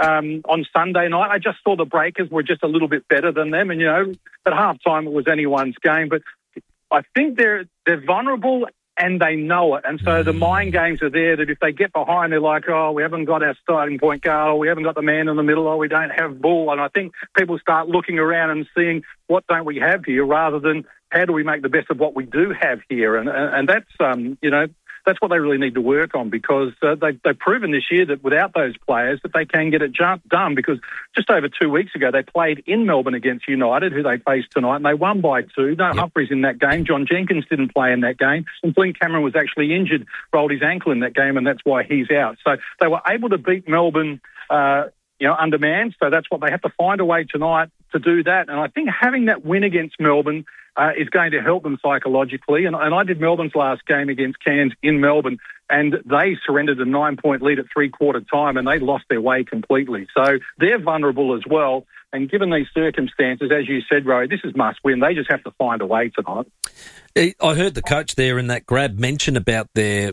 On Sunday night, I just saw the Breakers were just a little bit better than them, and at halftime it was anyone's game. But I think they're vulnerable and they know it, and so the mind games are there that if they get behind, they're like, oh, we haven't got our starting point guard, or we haven't got the man in the middle, or we don't have Bull. And I think people start looking around and seeing what don't we have here, rather than how do we make the best of what we do have here, and that's that's what they really need to work on, because they've proven this year that without those players that they can get it done, because just over 2 weeks ago they played in Melbourne against United, who they faced tonight, and they won by 2. No Humphreys in that game. John Jenkins didn't play in that game, and Flynn Cameron was actually injured, rolled his ankle in that game, and that's why he's out. So they were able to beat Melbourne undermanned, so that's what they have to find a way tonight to do that. And I think having that win against Melbourne is going to help them psychologically. And I did Melbourne's last game against Cairns in Melbourne, and they surrendered a 9-point lead at three-quarter time, and they lost their way completely. So they're vulnerable as well. And given these circumstances, as you said, Rory, this is must-win. They just have to find a way tonight. I heard the coach there in that grab mention about their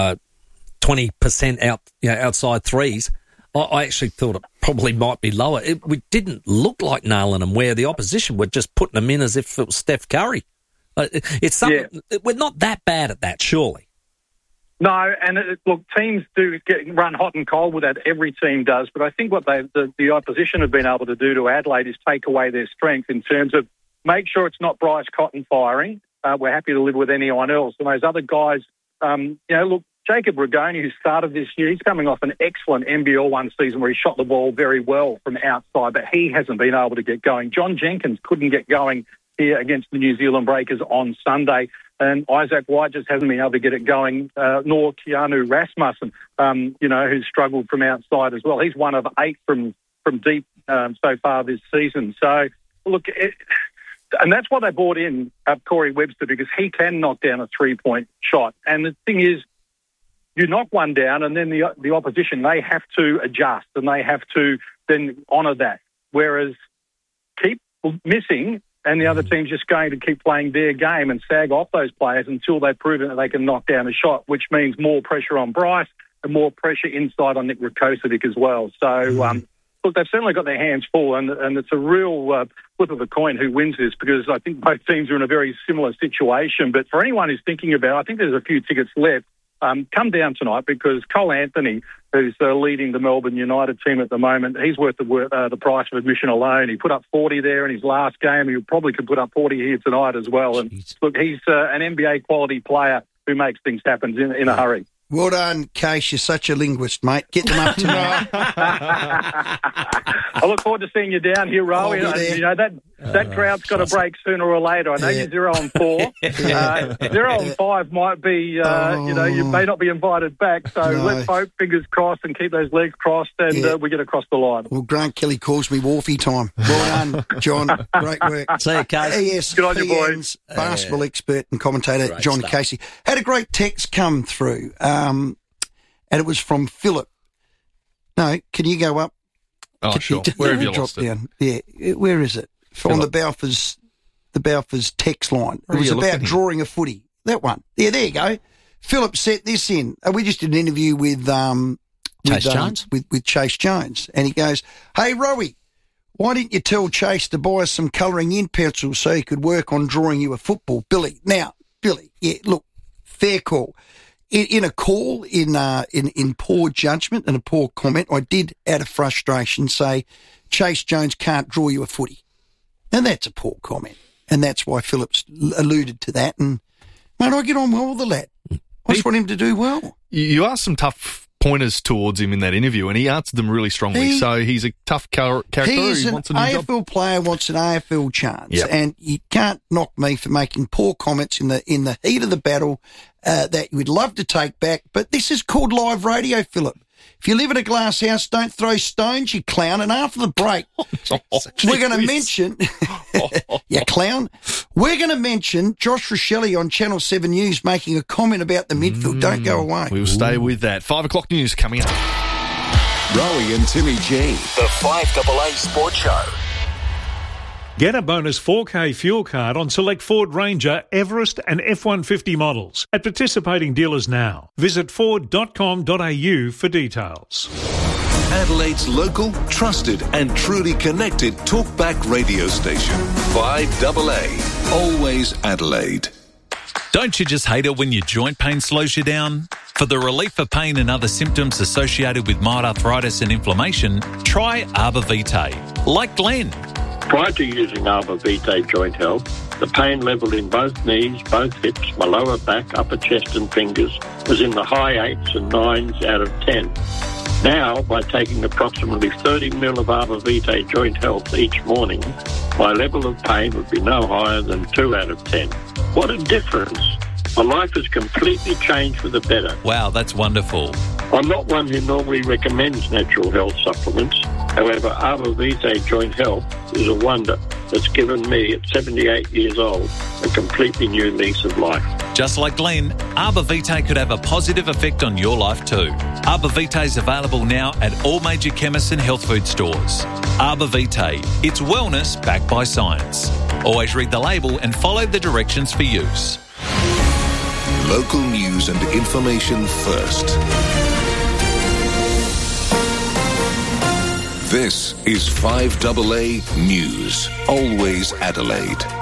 20% outside threes. I actually thought it probably might be lower. It didn't look like nailing them, where the opposition were just putting them in as if it was Steph Curry. It's something. We're not that bad at that, surely. No, and look, teams do run hot and cold with that. Every team does. But I think what the opposition have been able to do to Adelaide is take away their strength in terms of make sure it's not Bryce Cotton firing. We're happy to live with anyone else. And those other guys, look, Jacob Rigoni, who started this year, he's coming off an excellent NBL 1 season where he shot the ball very well from outside, but he hasn't been able to get going. John Jenkins couldn't get going here against the New Zealand Breakers on Sunday. And Isaac White just hasn't been able to get it going, nor Keanu Rasmussen, who's struggled from outside as well. He's 1 of 8 from deep so far this season. So, look, and that's why they brought in Corey Webster, because he can knock down a three-point shot. And the thing is, you knock one down and then the opposition, they have to adjust and they have to then honour that. Whereas keep missing and the other team's just going to keep playing their game and sag off those players until they've proven that they can knock down a shot, which means more pressure on Bryce and more pressure inside on Nick Rakocevic as well. So, look, they've certainly got their hands full, and it's a real flip of a coin who wins this, because I think both teams are in a very similar situation. But for anyone who's thinking about it, I think there's a few tickets left. Come down tonight, because Cole Anthony, who's leading the Melbourne United team at the moment, he's worth the price of admission alone. He put up 40 there in his last game. He probably could put up 40 here tonight as well. And look, he's an NBA quality player who makes things happen in a hurry. Well done, Case. You're such a linguist, mate. Get them up tonight. I look forward to seeing you down here, Rowie. That crowd's got to break sooner or later. I know you're 0-4. 0-5 might be, you may not be invited back. So let's hope, fingers crossed, and keep those legs crossed, and we get across the line. Well, Grant Kelly calls me Wharfie time. Well done, John. Great work. See you, Casey. Good on you, boys. Basketball expert and commentator John Casey. Had a great text come through, and it was from Philip. No, can you go up? Oh, sure. Where have you lost it? Down? Yeah, where is it? On the Balfour's text line. It was about drawing a footy. That one. Yeah, there you go. Philip sent this in. We just did an interview with Chase Jones, and he goes, "Hey, Rowie, why didn't you tell Chase to buy us some colouring in pencils so he could work on drawing you a football, Billy?" Now, Billy, yeah, look, fair call. In a call, in poor judgment and a poor comment, I did, out of frustration, say Chase Jones can't draw you a footy. And that's a poor comment. And that's why Phillips alluded to that. And, mate, I get on well with the lad. I just want him to do well. You asked some tough pointers towards him in that interview, and he answered them really strongly. So he's a tough character. He's he an wants a new AFL job. player, wants an AFL chance. Yep. And you can't knock me for making poor comments in the heat of the battle that you would love to take back. But this is called live radio, Philip. If you live in a glass house, don't throw stones, you clown. And after the break, we're going to mention, you clown, we're going to mention Josh Rochelle on Channel 7 News making a comment about the midfield. Don't go away. We'll stay with that. 5 o'clock news coming up. Rowie and Timmy G, the 5AA Sports Show. Get a bonus 4K fuel card on select Ford Ranger, Everest and F-150 models at participating dealers now. Visit ford.com.au for details. Adelaide's local, trusted and truly connected talkback radio station. 5AA. Always Adelaide. Don't you just hate it when your joint pain slows you down? For the relief of pain and other symptoms associated with mild arthritis and inflammation, try Arbor Vitae. Like Glenn. Prior to using Arbor Vitae Joint Health, the pain level in both knees, both hips, my lower back, upper chest and fingers was in the high 8s and 9s out of 10. Now, by taking approximately 30 ml of Arbor Vitae Joint Health each morning, my level of pain would be no higher than 2 out of 10. What a difference! My life has completely changed for the better. Wow, that's wonderful. I'm not one who normally recommends natural health supplements. However, Arbor Vitae Joint Health is a wonder that's given me, at 78 years old, a completely new lease of life. Just like Glenn, Arbor Vitae could have a positive effect on your life too. Arbor Vitae is available now at all major chemists and health food stores. Arbor Vitae, it's wellness backed by science. Always read the label and follow the directions for use. Local news and information first. This is 5AA News. Always Adelaide.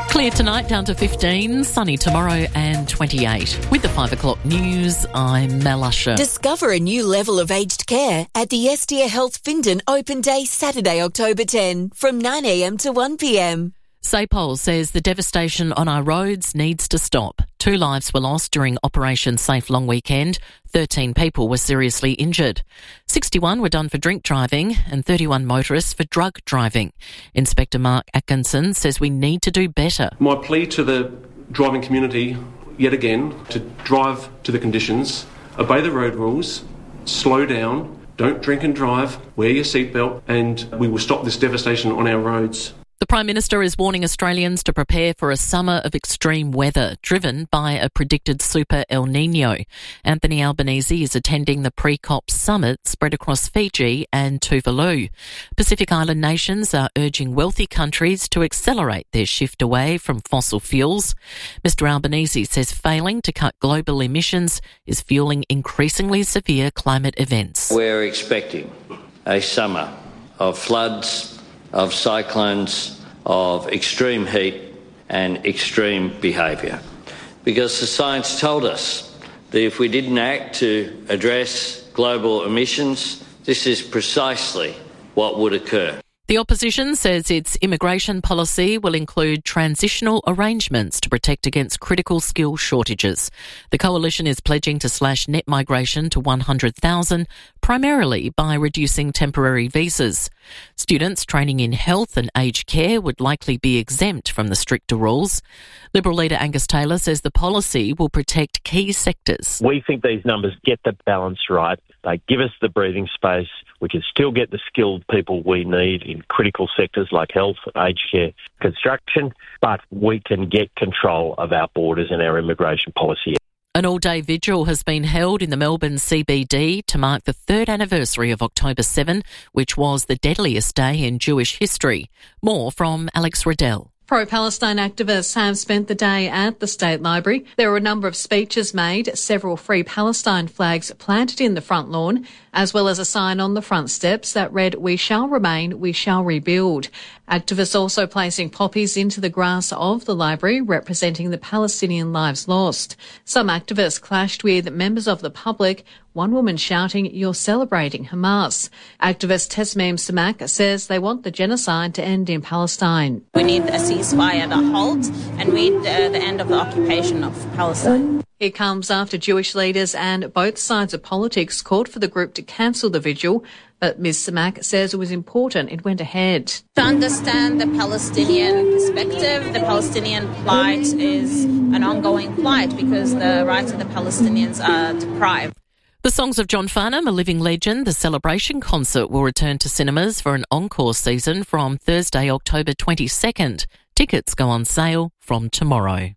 Clear tonight, down to 15, sunny tomorrow and 28. With the 5 o'clock news, I'm Mel Usher. Discover a new level of aged care at the Estia Health Findon Open Day Saturday, October 10 from 9am to 1pm. SAPOL says the devastation on our roads needs to stop. 2 lives were lost during Operation Safe Long Weekend. 13 people were seriously injured. 61 were done for drink driving and 31 motorists for drug driving. Inspector Mark Atkinson says we need to do better. My plea to the driving community, yet again, to drive to the conditions, obey the road rules, slow down, don't drink and drive, wear your seatbelt, and we will stop this devastation on our roads. The Prime Minister is warning Australians to prepare for a summer of extreme weather, driven by a predicted super El Niño. Anthony Albanese is attending the pre-COP summit spread across Fiji and Tuvalu. Pacific Island nations are urging wealthy countries to accelerate their shift away from fossil fuels. Mr Albanese says failing to cut global emissions is fueling increasingly severe climate events. We're expecting a summer of floods, of cyclones, of extreme heat and extreme behaviour. Because the science told us that if we didn't act to address global emissions, this is precisely what would occur. The opposition says its immigration policy will include transitional arrangements to protect against critical skill shortages. The coalition is pledging to slash net migration to 100,000, primarily by reducing temporary visas. Students training in health and aged care would likely be exempt from the stricter rules. Liberal leader Angus Taylor says the policy will protect key sectors. We think these numbers get the balance right. They give us the breathing space. We can still get the skilled people we need in critical sectors like health, aged care, construction, but we can get control of our borders and our immigration policy. An all-day vigil has been held in the Melbourne CBD to mark the 3rd anniversary of October 7, which was the deadliest day in Jewish history. More from Alex Riddell. Pro-Palestine activists have spent the day at the State Library. There were a number of speeches made, several Free Palestine flags planted in the front lawn, as well as a sign on the front steps that read, "We shall remain, we shall rebuild." Activists also placing poppies into the grass of the library, representing the Palestinian lives lost. Some activists clashed with members of the public, one woman shouting, "You're celebrating Hamas." Activist Tesmim Samak says they want the genocide to end in Palestine. We need a ceasefire, the halt, and we need the end of the occupation of Palestine. It comes after Jewish leaders and both sides of politics called for the group to cancel the vigil, but Ms Samak says it was important it went ahead. To understand the Palestinian perspective, the Palestinian plight is an ongoing plight because the rights of the Palestinians are deprived. The Songs of John Farnham, a living legend, the Celebration concert will return to cinemas for an encore season from Thursday, October 22nd. Tickets go on sale from tomorrow.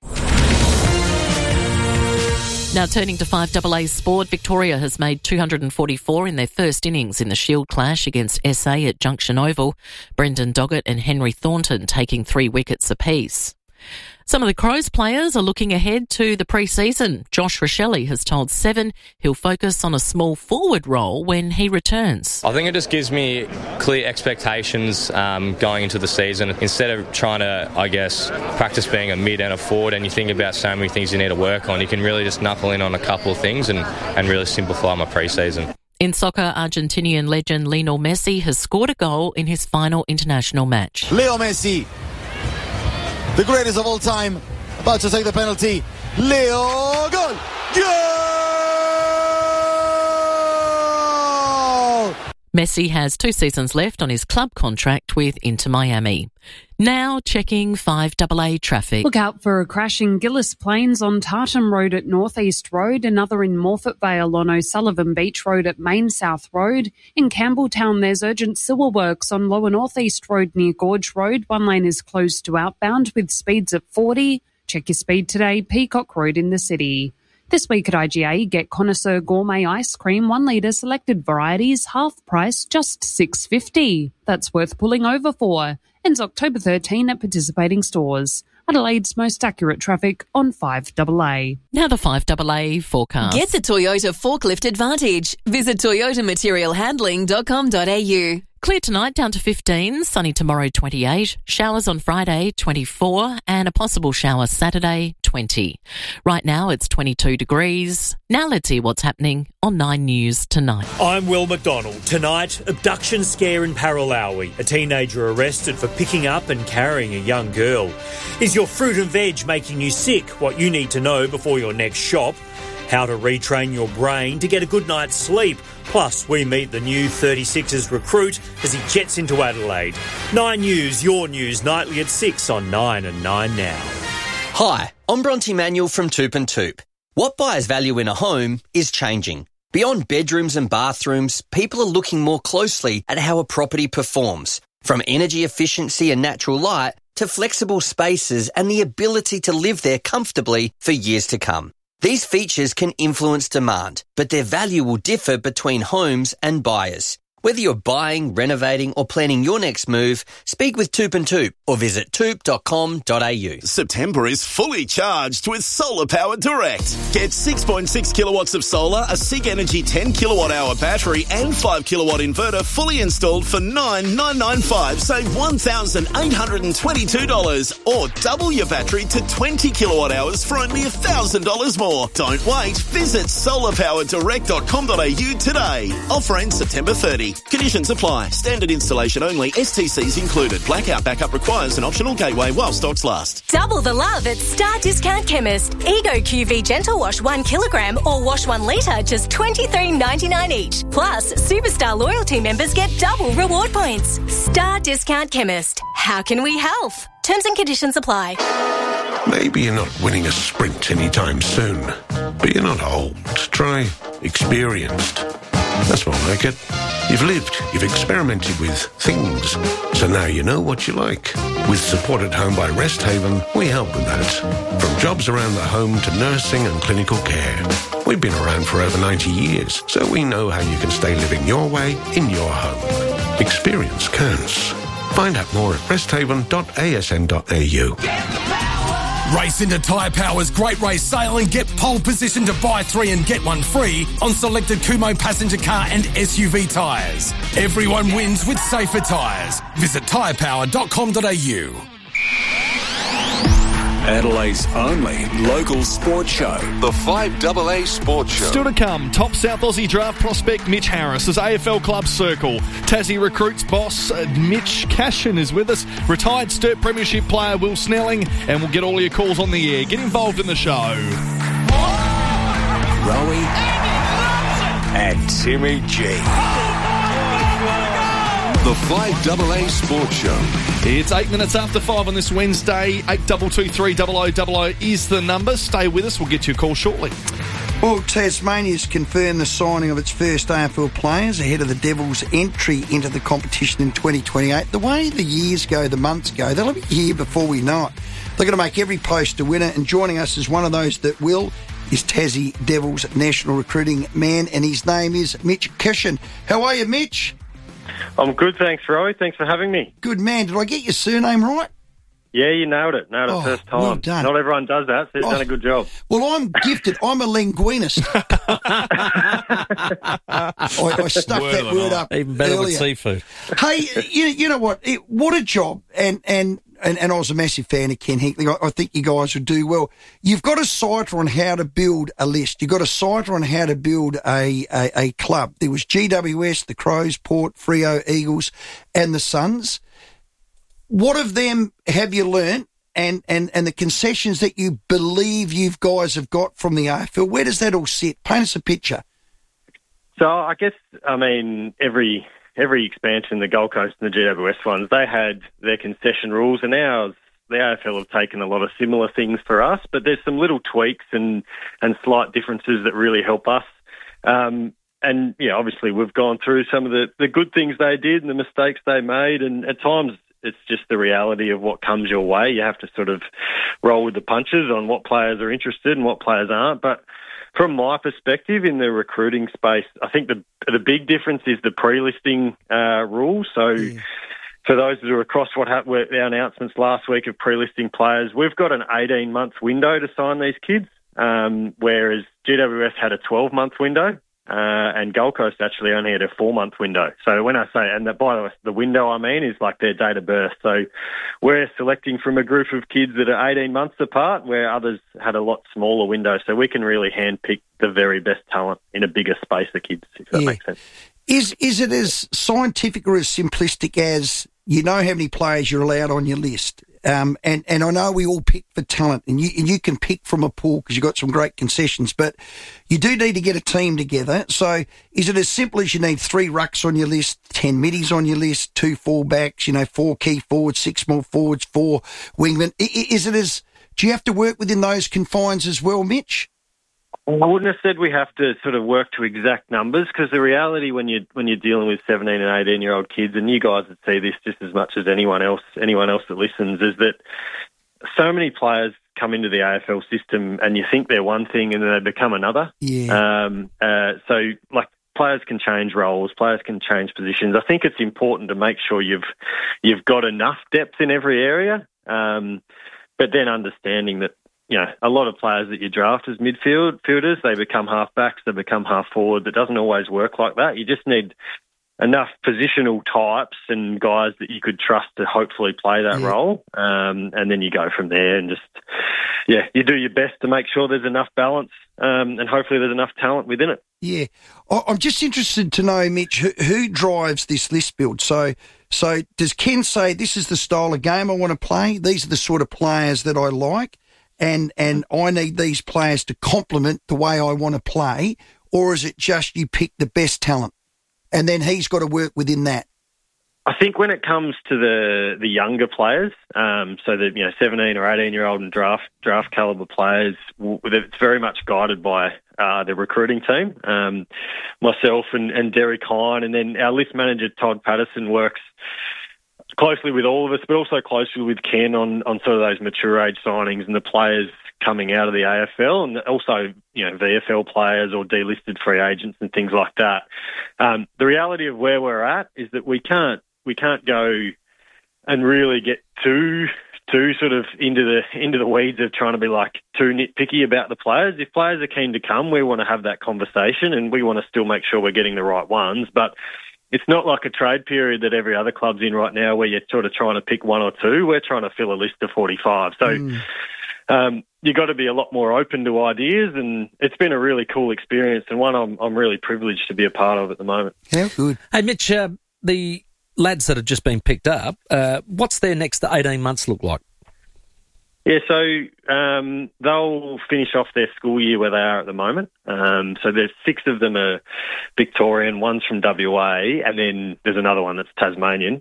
Now turning to 5AA sport, Victoria has made 244 in their first innings in the Shield clash against SA at Junction Oval. Brendan Doggett and Henry Thornton taking 3 wickets apiece. Some of the Crows players are looking ahead to the pre-season. Josh Rochelle has told Seven he'll focus on a small forward role when he returns. I think it just gives me clear expectations going into the season. Instead of trying to, practice being a mid and a forward, and you think about so many things you need to work on, you can really just knuckle in on a couple of things and really simplify my pre-season. In soccer, Argentinian legend Lionel Messi has scored a goal in his final international match. Leo Messi, the greatest of all time, about to take the penalty. Leo, goal! Goal! Messi has 2 seasons left on his club contract with Inter Miami. Now checking 5AA traffic. Look out for a crash in Gillis Plains on Tartan Road at North East Road, another in Morfett Vale on O'Sullivan Beach Road at Main South Road. In Campbelltown, there's urgent sewer works on Lower North East Road near Gorge Road. One lane is closed to outbound with speeds at 40. Check your speed today, Peacock Road in the city. This week at IGA, get Connoisseur Gourmet Ice Cream, 1 litre selected varieties, half price, just $6.50. That's worth pulling over for. Ends October 13 at participating stores. Adelaide's most accurate traffic on 5AA. Now the 5AA forecast. Get the Toyota Forklift Advantage. Visit toyotamaterialhandling.com.au. Clear tonight down to 15, sunny tomorrow 28, showers on Friday 24 and a possible shower Saturday 20. Right now it's 22 degrees. Now let's see what's happening on 9 News tonight. I'm Will McDonald. Tonight, abduction scare in Paralawi. A teenager arrested for picking up and carrying a young girl. Is your fruit and veg making you sick? What you need to know before your next shop. How to retrain your brain to get a good night's sleep. Plus, we meet the new 36ers recruit as he jets into Adelaide. 9 News, your news, nightly at 6 on 9 and 9 Now. Hi, I'm Bronte Manuel from Toop and Toop. What buyers value in a home is changing. Beyond bedrooms and bathrooms, people are looking more closely at how a property performs. From energy efficiency and natural light to flexible spaces and the ability to live there comfortably for years to come. These features can influence demand, but their value will differ between homes and buyers. Whether you're buying, renovating or planning your next move, speak with Toop and Toop or visit toop.com.au. September is fully charged with Solar Power Direct. Get 6.6 kilowatts of solar, a SIG Energy 10 kilowatt hour battery and 5 kilowatt inverter fully installed for $9,995. Save $1,822 or double your battery to 20 kilowatt hours for only $1,000 more. Don't wait. Visit solarpowerdirect.com.au today. Offer ends September 30. Conditions apply. Standard installation only. STCs included. Blackout backup requires an optional gateway while stocks last. Double the love at Star Discount Chemist. Ego QV Gentle Wash 1 kilogram or Wash 1 litre, just $23.99 each. Plus, Superstar loyalty members get double reward points. Star Discount Chemist. How can we help? Terms and conditions apply. Maybe you're not winning a sprint anytime soon, but you're not old. Try experienced. That's more like it. You've lived, you've experimented with things, so now you know what you like. With Support at Home by Rest Haven, we help with that. From jobs around the home to nursing and clinical care. We've been around for over 90 years, so we know how you can stay living your way in your home. Experience counts. Find out more at resthaven.asn.au. Race into Tyre Power's Great Race Sale and get pole position to buy 3 and get 1 free on selected Kumho passenger car and SUV tyres. Everyone wins with safer tyres. Visit tyrepower.com.au. Adelaide's only local sports show, the 5AA Sports Show. Still to come, top South Aussie draft prospect Mitch Harris as AFL club circle. Tassie Recruits boss Mitch Cashin is with us. Retired Sturt Premiership player Will Snelling, and we'll get all your calls on the air. Get involved in the show. Rowie and Timmy G. The 5AA Sports Show. It's 8 minutes after 5 on this Wednesday. 8223 0000 is the number. Stay with us. We'll get you a call shortly. Well, Tasmania's confirmed the signing of its first AFL players ahead of the Devils' entry into the competition in 2028. The way the years go, the months go, they'll be here before we know it. They're going to make every post a winner, and joining us is one of those that will is Tassie Devils national recruiting man, and his name is Mitch Cashin. How are you, Mitch? I'm good, thanks, Roy. Thanks for having me. Good man. Did I get your surname right? Yeah, you nailed it. Nailed it first time. Well done. Not everyone does that, so you've done a good job. Well, I'm gifted. I'm a linguinist. I stuffed that word up even better earlier. with seafood. Hey, you know what? What a job. And I was a massive fan of Ken Hinkley. I think you guys would do well. You've got a site on how to build a list. You've got a site on how to build a club. There was GWS, the Crows, Port, Freo, Eagles, and the Suns. What of them have you learnt, and the concessions that you believe you guys have got from the AFL? Where does that all sit? Paint us a picture. So I guess, every expansion, the Gold Coast and the GWS ones, they had their concession rules, and ours, the AFL have taken a lot of similar things for us, but there's some little tweaks and slight differences that really help us. And, yeah, obviously we've gone through some of the good things they did and the mistakes they made, and at times it's just the reality of what comes your way. You have to sort of roll with the punches on what players are interested and what players aren't. But from my perspective in the recruiting space, I think the big difference is the pre-listing rules. So for those who are across what happened with our announcements last week of pre-listing players, we've got an 18-month window to sign these kids, whereas GWS had a 12-month window. and Gold Coast actually only had a 4-month window. So when I say, and that, by the way, the window I mean is like their date of birth. So we're selecting from a group of kids that are 18 months apart, where others had a lot smaller window. So we can really handpick the very best talent in a bigger space of kids, if that makes sense. Is it as scientific or as simplistic as you know how many players you're allowed on your list? And I know we all pick for talent, and you can pick from a pool because you've got some great concessions, but you do need to get a team together. So is it as simple as you need 3 rucks on your list, 10 middies on your list, 2 fullbacks, 4 key forwards, 6 small forwards, 4 wingmen? Do you have to work within those confines as well, Mitch? I wouldn't have said we have to sort of work to exact numbers, because the reality when you're dealing with 17 and 18-year-old kids, and you guys would see this just as much as anyone else that listens, is that so many players come into the AFL system and you think they're one thing and then they become another. Yeah. So, like, players can change roles, players can change positions. I think it's important to make sure you've got enough depth in every area, but then understanding that, a lot of players that you draft as midfielders, they become half-backs, they become half-forward. It doesn't always work like that. You just need enough positional types and guys that you could trust to hopefully play that role, and then you go from there and just, you do your best to make sure there's enough balance, and hopefully there's enough talent within it. Yeah. I'm just interested to know, Mitch, who drives this list build? So does Ken say, this is the style of game I want to play, these are the sort of players that I like, and I need these players to complement the way I want to play, or is it just you pick the best talent and then he's got to work within that? I think when it comes to the younger players, so the 17 or 18-year-old and draft caliber players, it's very much guided by the recruiting team. Myself and Derek Hine, and then our list manager Todd Patterson works closely with all of us, but also closely with Ken on sort of those mature age signings and the players coming out of the AFL, and also, VFL players or delisted free agents and things like that. The reality of where we're at is that we can't go and really get too sort of into the weeds of trying to be like too nitpicky about the players. If players are keen to come, we want to have that conversation and we want to still make sure we're getting the right ones, but it's not like a trade period that every other club's in right now where you're sort of trying to pick 1 or 2. We're trying to fill a list of 45. So you've got to be a lot more open to ideas, and it's been a really cool experience and one I'm really privileged to be a part of at the moment. Yeah, good. Hey, Mitch, the lads that have just been picked up, what's their next 18 months look like? Yeah, so they'll finish off their school year where they are at the moment. So there's 6 of them are Victorian, one's from WA, and then there's another one that's Tasmanian.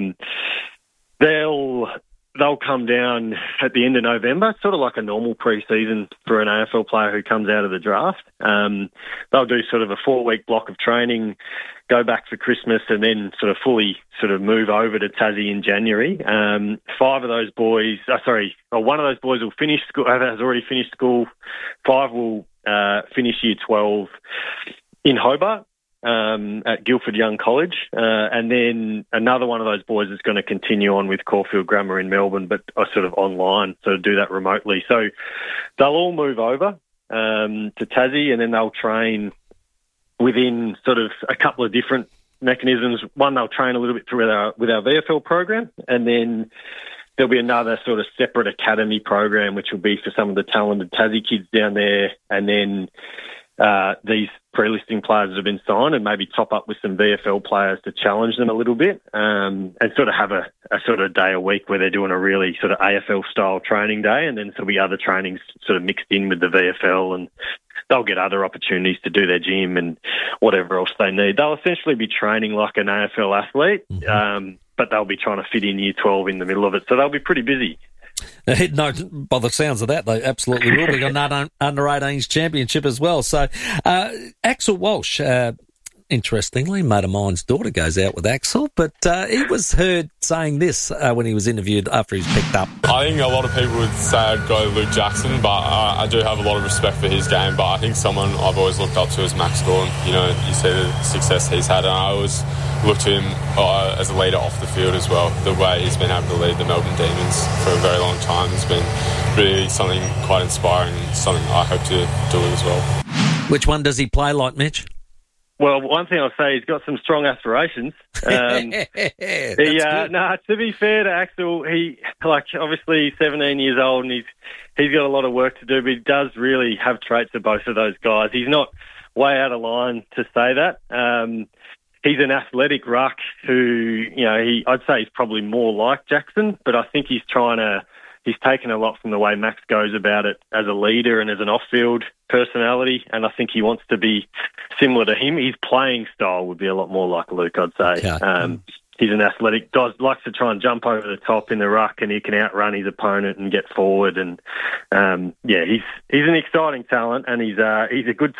They'll come down at the end of November, sort of like a normal pre-season for an AFL player who comes out of the draft. They'll do sort of a 4-week block of training, go back for Christmas, and then sort of fully sort of move over to Tassie in January. 5 of those boys, one of those boys will finish school, has already finished school. 5 will finish year 12 in Hobart. At Guildford Young College, and then another one of those boys is going to continue on with Caulfield Grammar in Melbourne, but sort of online, so do that remotely. So they'll all move over to Tassie, and then they'll train within sort of a couple of different mechanisms. One, they'll train a little bit through with our VFL program, and then there'll be another sort of separate academy program, which will be for some of the talented Tassie kids down there, and then these pre-listing players that have been signed, and maybe top up with some VFL players to challenge them a little bit, and sort of have a sort of day a week where they're doing a really sort of AFL-style training day, and then there'll be other trainings sort of mixed in with the VFL, and they'll get other opportunities to do their gym and whatever else they need. They'll essentially be training like an AFL athlete, but they'll be trying to fit in year 12 in the middle of it, so they'll be pretty busy. No, by the sounds of that, they absolutely will. We've got an under-18s championship as well. So, Axel Walsh, interestingly, mate of mine's daughter goes out with Axel, but he was heard saying this when he was interviewed after he's picked up. I think a lot of people would say I'd go Luke Jackson, but I do have a lot of respect for his game. But I think someone I've always looked up to is Max Gawn. You see the success he's had, and I always look to him as a leader off the field as well. The way he's been able to lead the Melbourne Demons for a very long time has been really something quite inspiring, and something I hope to do as well. Which one does he play like, Mitch? Well, one thing I'll say, he's got some strong aspirations. To be fair to Axel, obviously 17 years old and he's got a lot of work to do, but he does really have traits of both of those guys. He's not way out of line to say that. He's an athletic ruck who, I'd say he's probably more like Jackson, but I think he's taken a lot from the way Max goes about it as a leader and as an off-field personality, and I think he wants to be similar to him. His playing style would be a lot more like Luke, I'd say. Okay. He's an athletic guy, likes to try and jump over the top in the ruck, and he can outrun his opponent and get forward. And he's an exciting talent, and he's a good